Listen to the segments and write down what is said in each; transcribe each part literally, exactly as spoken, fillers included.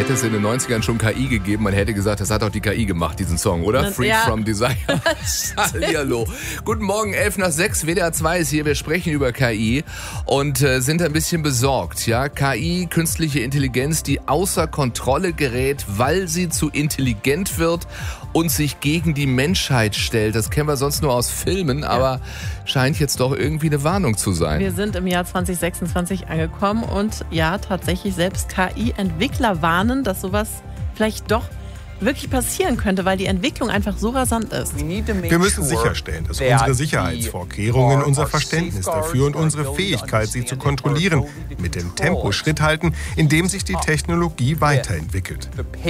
hätte es in den neunzigern schon K I gegeben, man hätte gesagt, das hat doch die K I gemacht, diesen Song, oder? Das, Free ja. from Desire. Hallihallo. Guten Morgen, elf nach sechs, W D R zwei ist hier, wir sprechen über K I und äh, sind ein bisschen besorgt. Ja, K I, künstliche Intelligenz, die außer Kontrolle gerät, weil sie zu intelligent wird und sich gegen die Menschheit stellt. Das kennen wir sonst nur aus Filmen, ja. aber scheint jetzt doch irgendwie eine Warnung zu sein. Wir sind im Jahr zwanzig sechsundzwanzig angekommen und ja, tatsächlich selbst K I-Entwickler warnen, dass sowas vielleicht doch wirklich passieren könnte, weil die Entwicklung einfach so rasant ist. Wir müssen sicherstellen, dass unsere Sicherheitsvorkehrungen, unser Verständnis dafür und unsere Fähigkeit, sie zu kontrollieren, mit dem Tempo Schritt halten, in dem sich die Technologie weiterentwickelt.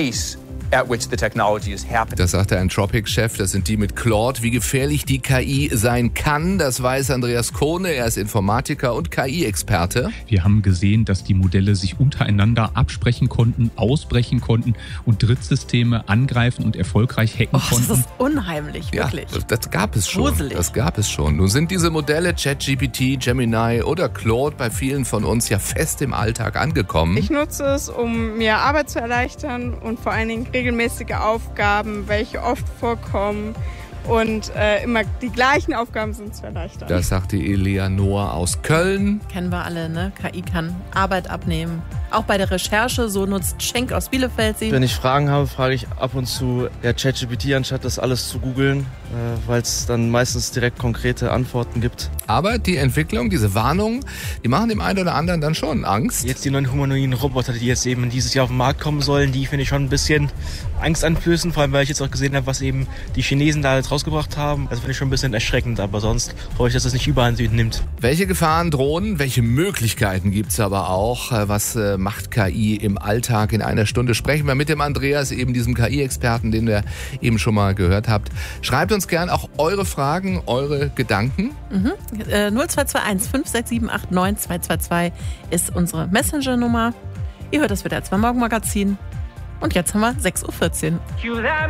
Das sagt der Anthropic-Chef, das sind die mit Claude. Wie gefährlich die K I sein kann, das weiß Andreas Kohne. Er ist Informatiker und K I-Experte. Wir haben gesehen, dass die Modelle sich untereinander absprechen konnten, ausbrechen konnten und Drittsysteme angreifen und erfolgreich hacken oh, konnten. Das ist unheimlich, wirklich. Ja, das, das gab es schon. Gruselig. Das gab es schon. Nun sind diese Modelle ChatGPT, Gemini oder Claude bei vielen von uns ja fest im Alltag angekommen. Ich nutze es, um mir Arbeit zu erleichtern und vor allen Dingen regelmäßige Aufgaben, welche oft vorkommen und äh, immer die gleichen Aufgaben sind zu erleichtern. Das sagt die Eleanor aus Köln. Kennen wir alle, ne? K I kann Arbeit abnehmen. Auch bei der Recherche, so nutzt Schenk aus Bielefeld sie. Wenn ich Fragen habe, frage ich ab und zu ja, ChatGPT, anstatt das alles zu googeln, äh, weil es dann meistens direkt konkrete Antworten gibt. Aber die Entwicklung, diese Warnungen, die machen dem einen oder anderen dann schon Angst. Jetzt die neuen humanoiden Roboter, die jetzt eben dieses Jahr auf den Markt kommen sollen, die finde ich schon ein bisschen angsteinflößend, vor allem weil ich jetzt auch gesehen habe, was eben die Chinesen da jetzt rausgebracht haben. Das finde ich schon ein bisschen erschreckend, aber sonst hoffe ich, dass es nicht überall nimmt. Welche Gefahren drohen, welche Möglichkeiten gibt es aber auch, was äh, macht K I im Alltag? In einer Stunde sprechen wir mit dem Andreas, eben diesem K I-Experten, den ihr eben schon mal gehört habt. Schreibt uns gern auch eure Fragen, eure Gedanken. Mhm. Äh, null zwei zwei eins fünf sechs sieben acht neun zwei zwei zwei ist unsere Messenger-Nummer. Ihr hört das W D R zwei Morgenmagazin. Und jetzt haben wir sechs Uhr vierzehn.